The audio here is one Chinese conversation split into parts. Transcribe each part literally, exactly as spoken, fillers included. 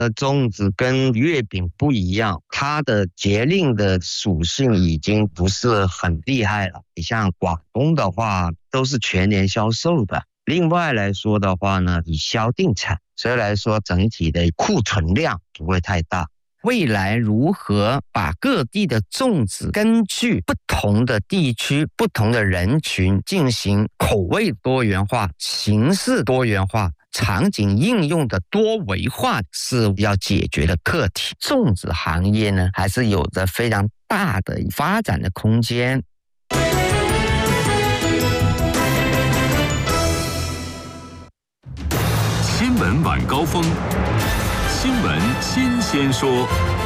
呃，粽子跟月饼不一样，它的节令的属性已经不是很厉害了。你像广东的话，都是全年销售的。另外来说的话呢，以销定产，所以来说整体的库存量不会太大。未来如何把各地的粽子根据不同的地区、不同的人群进行口味多元化、形式多元化、场景应用的多维化，是要解决的课题。粽子行业呢，还是有着非常大的发展的空间。 新闻晚高峰，新闻新鲜说。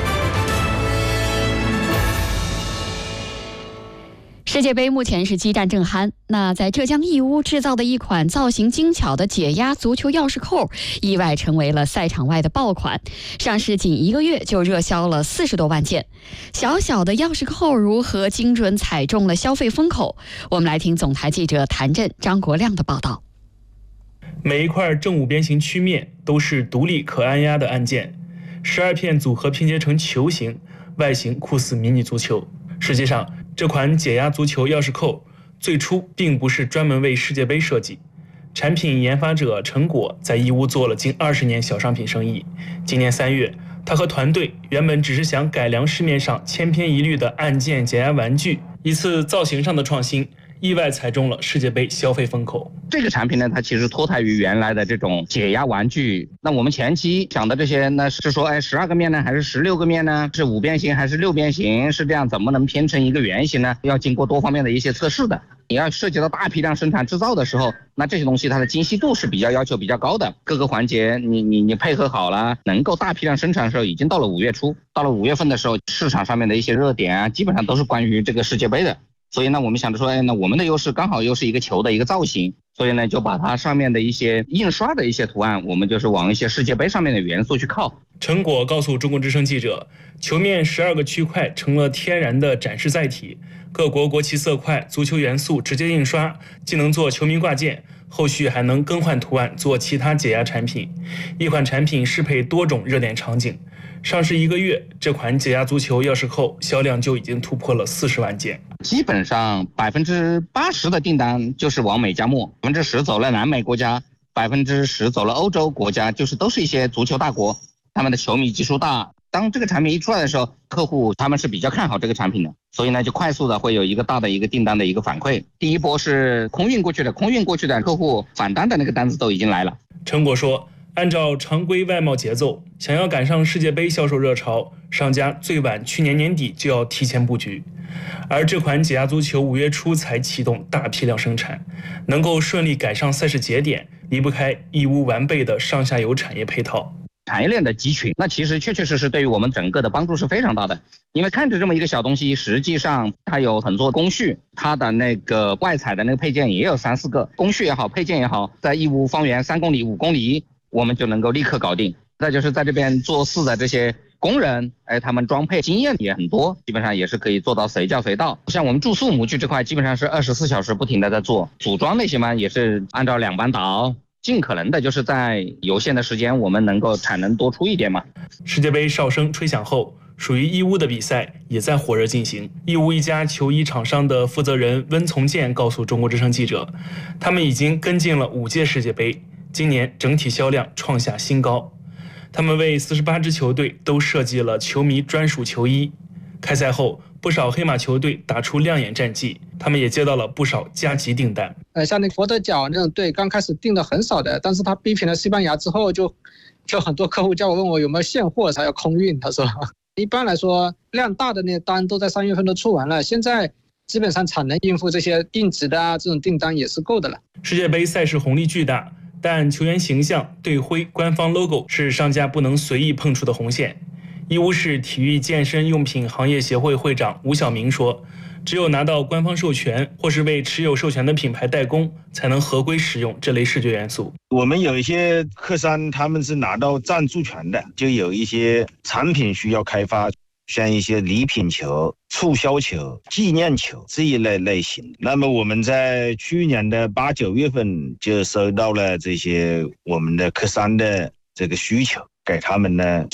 世界杯目前是激战正酣，那在浙江义乌制造的一款造型精巧的解压足球钥匙扣，意外成为了赛场外的爆款，上市仅一个月就热销了四十多万件。小小的钥匙扣如何精准踩中了消费风口？我们来听总台记者谭震、张国亮的报道。 每一块正五边形曲面都是独立可按压的按键，十二片组合拼接成球形，外形酷似迷你足球。实际上，这款解压足球钥匙扣最初并不是专门为世界杯设计，产品研发者陈果在义乌做了近二十年小商品生意。今年三月，他和团队原本只是想改良市面上千篇一律的按键解压玩具，一次造型上的创新意外踩中了世界杯消费风口。 这个产品呢，它其实脱胎于原来的这种解压玩具。那我们前期想的这些呢，是说，哎，十二个面呢，还是十六个面呢？是五边形还是六边形？是这样，怎么能拼成一个圆形呢？要经过多方面的一些测试的。你要涉及到大批量生产制造的时候，那这些东西它的精细度是比较要求比较高的，各个环节你你你配合好了，能够大批量生产的时候，已经到了五月初，到了五月份的时候，市场上面的一些热点啊，基本上都是关于这个世界杯的。所以呢，我们想着说，哎，那我们的优势刚好又是一个球的一个造型，所以呢，就把它上面的一些印刷的一些图案，我们就是往一些世界杯上面的元素去靠。 陈果告诉中国之声记者，球面十二个区块成了天然的展示载体，各国国旗色块、足球元素直接印刷，既能做球迷挂件，后续还能更换图案做其他解压产品。一款产品适配多种热点场景。上市一个月，这款解压足球钥匙扣销量就已经突破了四十万件。 基本上百分之八十的订单就是往美加墨，百分之十走了南美国家，百分之十走了欧洲国家，就是都是一些足球大国，他们的球迷基数大。当这个产品一出来的时候，客户他们是比较看好这个产品的，所以呢，就快速的会有一个大的一个订单的一个反馈。第一波是空运过去的，空运过去的客户返单的那个单子都已经来了。 陈果说，按照常规外贸节奏，想要赶上世界杯销售热潮，商家最晚去年年底就要提前布局。而这款解压足球五月初才启动大批量生产，能够顺利赶上赛事节点，离不开义乌完备的上下游产业配套。 产业链的集群，那其实确确实实对于我们整个的帮助是非常大的。因为看着这么一个小东西，实际上它有很多工序，它的那个外采的那个配件也有三四个，工序也好，配件也好，在义乌方圆三公里、五公里，我们就能够立刻搞定。再就是在这边做事的这些工人，哎，他们装配经验也很多，基本上也是可以做到随叫随到。像我们注塑模具这块，基本上是二十四小时不停的在做，组装那些嘛，也是按照两班倒。尽可能的就是在有限的时间，我们能够产能多出一点嘛。 世界杯哨声吹响后，属于义乌的比赛也在火热进行。义乌一家球衣厂商的负责人温从建告诉中国之声记者，他们已经跟进了五届世界杯，今年整体销量创下新高。他们为四十八支球队都设计了球迷专属球衣。开赛后，不少黑马球队打出亮眼战绩，他们也接到了不少加急订单。 呃，像那佛得角那种队，刚开始订的很少的，但是他逼平了西班牙之后就，就很多客户叫我问我有没有现货才要空运。他说，一般来说量大的那单都在三月份都出完了，现在基本上产能应付这些定制的啊这种订单也是够的了。 世界杯赛事红利巨大，但球员形象、队徽、官方 logo 是商家不能随意碰触的红线。义乌市体育健身用品行业协会会长吴晓明说，只有拿到官方授权或是为持有授权的品牌代工，才能合规使用这类视觉元素。 我们有一些客商他们是拿到赞助权的，就有一些产品需要开发，像一些礼品球、促销球、纪念球这一类类型。那么我们在去年的八九月份就收到了这些我们的客商的这个需求， 给他们呢